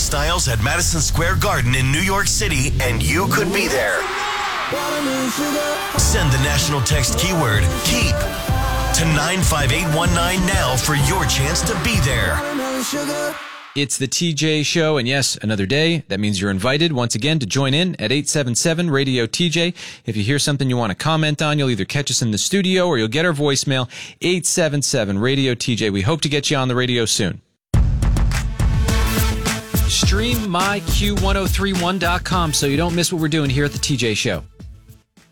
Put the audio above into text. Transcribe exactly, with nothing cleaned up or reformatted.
Styles at Madison Square Garden in New York City, and you could be there. Send the national text keyword KEEP to nine five eight one nine now for your chance to be there. It's the T J Show, and yes, another day. That means you're invited once again to join in at eight seven seven radio T J. If you hear something you want to comment on, you'll either catch us in the studio or you'll get our voicemail, eight seven seven radio T J. We hope to get you on the radio soon. Stream my Q ten thirty-one dot com so you don't miss what we're doing here at the T J Show.